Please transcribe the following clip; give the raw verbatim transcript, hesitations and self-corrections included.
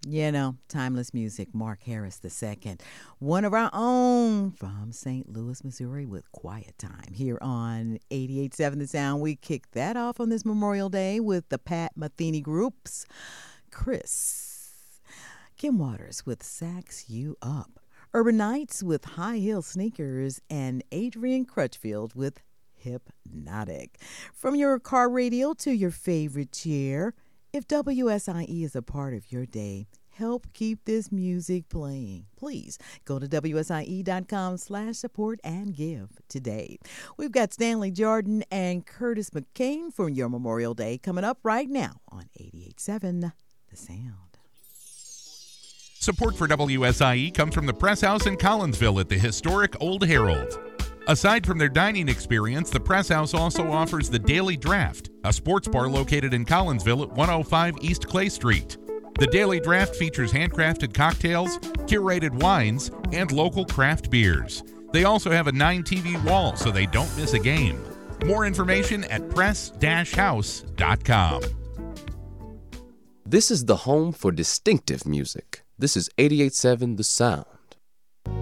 You know, timeless music, Mark Harris the second, one of our own from Saint Louis, Missouri, with Quiet Time here on eighty-eight point seven The Sound. We kicked that off on this Memorial Day with the Pat Metheny Groups, Chris, Kim Waters with Sax You Up, Urban Nights with High Heel Sneakers, and Adrian Crutchfield with Hypnotic. From your car radio to your favorite chair, if W S I E is a part of your day, help keep this music playing. Please go to W S I E dot com slash support and give today. We've got Stanley Jordan and Curtis McCain for your Memorial Day coming up right now on eighty-eight point seven The Sound. Support for W S I E comes from the Press House in Collinsville at the historic Old Herald. Aside from their dining experience, the Press House also offers the Daily Draft, a sports bar located in Collinsville at one oh five East Clay Street. The Daily Draft features handcrafted cocktails, curated wines, and local craft beers. They also have a nine T V wall so they don't miss a game. More information at press dash house dot com. This is the home for distinctive music. This is eighty-eight point seven The Sound.